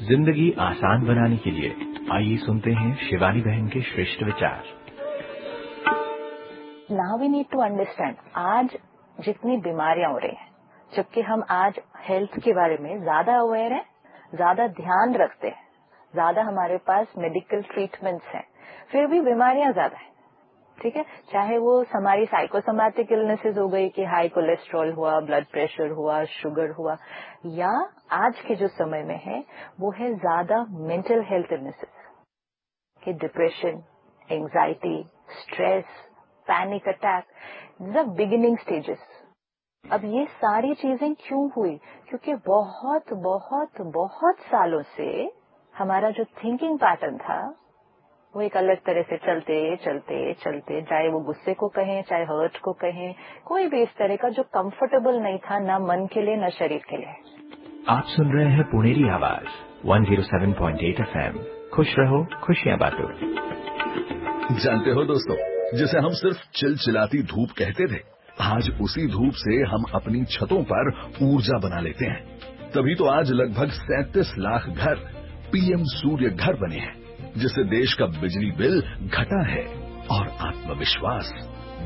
जिंदगी आसान बनाने के लिए आइए सुनते हैं शिवानी बहन के श्रेष्ठ विचार। Now we need to understand, आज जितनी बीमारियां हो रही हैं, जबकि हम आज हेल्थ के बारे में ज्यादा अवेयर हैं, ज्यादा ध्यान रखते हैं, ज्यादा हमारे पास मेडिकल ट्रीटमेंट्स हैं, फिर भी बीमारियां ज्यादा हैं। ठीक है, चाहे वो हमारी साइकोसोमैटिक इलनेसेस हो गई कि हाई कोलेस्ट्रॉल हुआ, ब्लड प्रेशर हुआ, शुगर हुआ, या आज के जो समय में है वो है ज्यादा मेंटल हेल्थ इलनेसेस कि depression, anxiety, stress, panic attack, the beginning stages. अब ये सारी चीजें क्यों हुई? क्योंकि बहुत बहुत बहुत सालों से हमारा जो थिंकिंग पैटर्न था वो एक अलग तरह से चलते चलते चलते, चाहे वो गुस्से को कहें, चाहे हर्ट को कहें, कोई भी इस तरह का जो कंफर्टेबल नहीं था, ना मन के लिए ना शरीर के लिए। आप सुन रहे हैं पुणेरी आवाज 107.8 FM। खुश रहो, खुशियां बांटो। जानते हो दोस्तों, जिसे हम सिर्फ चिलचिलाती धूप कहते थे, आज उसी धूप से हम अपनी छतों पर ऊर्जा बना लेते हैं। तभी तो आज लगभग 37 लाख घर पीएम सूर्य घर बने हैं, जिससे देश का बिजली बिल घटा है और आत्मविश्वास